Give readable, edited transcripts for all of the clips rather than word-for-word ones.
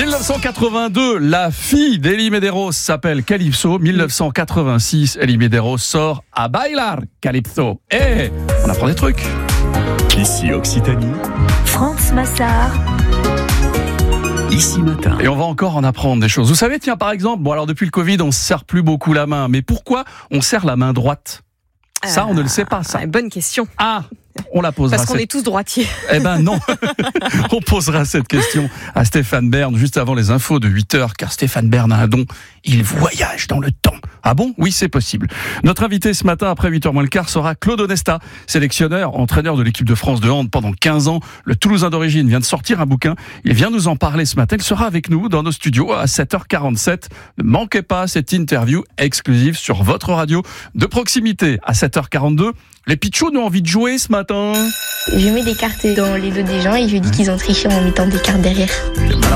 1982, la fille d'Elie Medeiros s'appelle Calypso. 1986, Elie Medeiros sort à Bailar Calypso. On apprend des trucs. Ici Occitanie, France Massard. Ici Matin. Et on va encore en apprendre des choses. Vous savez, tiens, par exemple, depuis le Covid, on se serre plus beaucoup la main. Mais pourquoi on serre la main droite ? Ça, on ne le sait pas, ça. Bonne question. On la posera. Parce qu'on est tous droitiers. Eh ben non. On posera cette question à Stéphane Bern juste avant les infos de 8h, car Stéphane Bern a un don. Il voyage dans le temps. Ah bon ? Oui, c'est possible. Notre invité ce matin, après 8h moins le quart, sera Claude Onesta, sélectionneur, entraîneur de l'équipe de France de hand pendant 15 ans. Le Toulousain d'origine vient de sortir un bouquin. Il vient nous en parler ce matin. Il sera avec nous dans nos studios à 7h47. Ne manquez pas cette interview exclusive sur votre radio de proximité à 7h42. Les pitchouns ont envie de jouer ce matin. Je mets des cartes dans les dos des gens et je dis qu'ils ont triché en mettant des cartes derrière. C'est malin.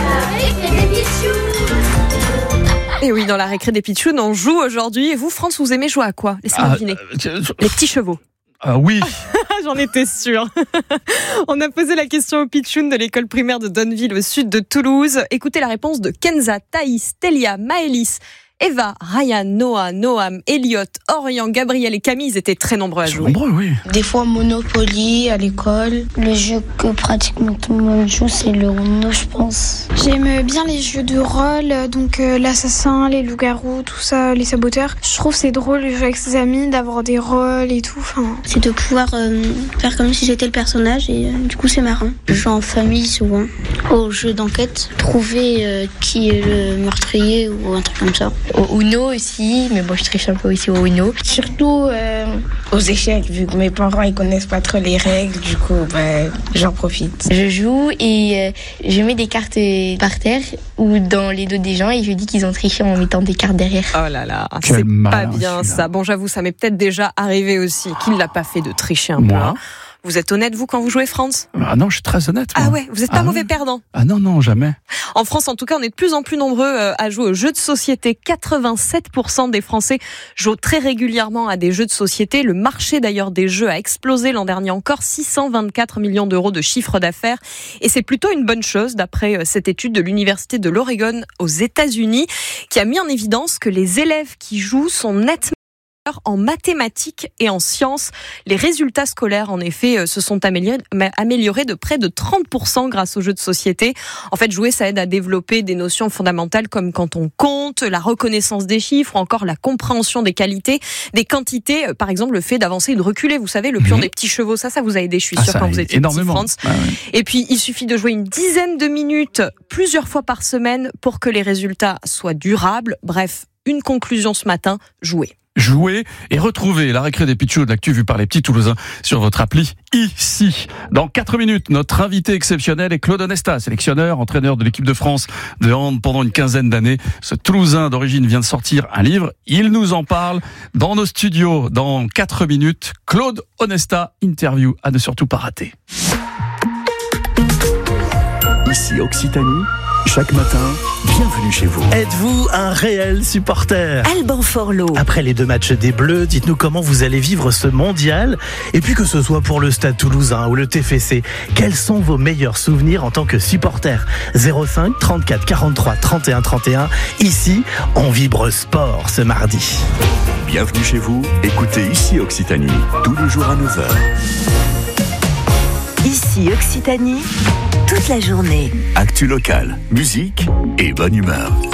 Et oui, dans la récré des pitchouns, on joue aujourd'hui. Et vous, France, vous aimez jouer à quoi ? Laissez-moi deviner. Les petits chevaux. Oui. J'en étais sûre. On a posé la question aux pitchouns de l'école primaire de Donneville au sud de Toulouse. Écoutez la réponse de Kenza, Thaïs, Telia, Maëlys, Eva, Ryan, Noah, Noam, Elliot, Orion, Gabriel et Camille, ils étaient très nombreux à jouer. Nombreux, oui. Des fois Monopoly à l'école. Le jeu que pratiquement tout le monde joue, c'est le Uno, je pense. J'aime bien les jeux de rôle, donc l'assassin, les loups-garous, tout ça, les saboteurs. Je trouve c'est drôle de jouer avec ses amis, d'avoir des rôles et tout. C'est de pouvoir faire comme si j'étais le personnage et du coup c'est marrant. Je joue en famille souvent. Au jeu d'enquête, trouver qui est le meurtrier ou un truc comme ça. Au Uno aussi, mais bon je triche un peu aussi au Uno. Surtout aux échecs, vu que mes parents ils connaissent pas trop les règles, du coup j'en profite. Je joue et je mets des cartes par terre ou dans les dos des gens et je dis qu'ils ont triché en mettant des cartes derrière. Oh là là, Quel c'est malin, pas bien celui-là. ça. Bon, j'avoue, ça m'est peut-être déjà arrivé aussi. Qui ne l'a pas fait de tricher un peu, Moi. hein. Vous êtes honnête, vous, quand vous jouez, France ? Ah non, je suis très honnête. moi. Ah ouais, vous n'êtes pas mauvais perdant. Ah non, jamais. En France, en tout cas, on est de plus en plus nombreux à jouer aux jeux de société. 87% des Français jouent très régulièrement à des jeux de société. Le marché d'ailleurs des jeux a explosé l'an dernier encore, 624 millions d'euros de chiffre d'affaires. Et c'est plutôt une bonne chose d'après cette étude de l'Université de l'Oregon aux États-Unis qui a mis en évidence que les élèves qui jouent sont nettement en mathématiques et en sciences. Les résultats scolaires, en effet, se sont améliorés de près de 30% grâce aux jeux de société. En fait, jouer, ça aide à développer des notions fondamentales comme quand on compte, la reconnaissance des chiffres, ou encore la compréhension des qualités, des quantités. Par exemple, le fait d'avancer et de reculer. Vous savez, le pion des petits chevaux, ça vous a aidé, je suis sûre, ça quand aide vous étiez énormément. petit, France. Ah ouais. Et puis, il suffit de jouer une dizaine de minutes, plusieurs fois par semaine, pour que les résultats soient durables. Bref, une conclusion ce matin, jouer. Jouer et retrouver la récré des pitchouns de l'actu vue par les petits Toulousains sur votre appli ici. Dans 4 minutes, notre invité exceptionnel est Claude Onesta, sélectionneur, entraîneur de l'équipe de France de hand pendant une quinzaine d'années. Ce Toulousain d'origine vient de sortir un livre. Il nous en parle dans nos studios dans 4 minutes. Claude Onesta, interview à ne surtout pas rater. Ici Occitanie, chaque matin, bienvenue chez vous. Êtes-vous un réel supporter ? Alban Forlot. Après les 2 matchs des Bleus, dites-nous comment vous allez vivre ce mondial. Et puis que ce soit pour le Stade Toulousain ou le TFC, quels sont vos meilleurs souvenirs en tant que supporter ? 05 34 43 31 31. Ici, on vibre sport ce mardi. Bienvenue chez vous, écoutez Ici Occitanie, tous les jours à 9h. Ici Occitanie, toute la journée. Actu locale, musique et bonne humeur.